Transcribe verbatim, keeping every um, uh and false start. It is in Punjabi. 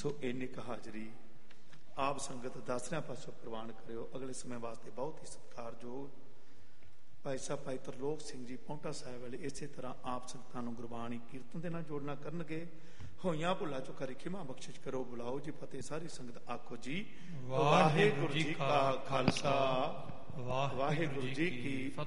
ਸੋ ਇੰਨੀ ਕੁ ਹਾਜ਼ਰੀ ਆਪ ਸੰਗਤ ਦਾਸਰਿਆਂ ਪਾਸੋਂ ਪ੍ਰਵਾਨ ਕਰਿਓ। ਅਗਲੇ ਸਮੇਂ ਵਾਸਤੇ ਬਹੁਤ ਹੀ ਸਤਿਕਾਰਯੋਗ ਭਾਈ ਸਾਹਿਬ ਭਾਈ ਤਰਲੋਕ ਸਿੰਘ ਜੀ ਪੌਂਟਾ ਸਾਹਿਬ ਵਾਲੇ ਇਸੇ ਤਰ੍ਹਾਂ ਆਪ ਸੰਗਤਾਂ ਨੂੰ ਗੁਰਬਾਣੀ ਕੀਰਤਨ ਦੇ ਨਾਲ ਜੋੜਨਾ ਕਰਨਗੇ। ਹੋਈਆਂ ਭੁੱਲਾਂ ਚੋਂ ਕਰੀ ਖਿਮਾ ਬਖਸ਼ਿਸ਼ ਕਰੋ। ਬੁਲਾਓ ਜੀ ਫਤਿਹ। ਸਾਰੀ ਸੰਗਤ ਆਖੋ ਜੀ ਵਾਹਿਗੁਰੂ ਜੀ ਕਾ ਖਾਲਸਾ ਵਾਹਿਗੁਰੂ ਜੀ ਕੀ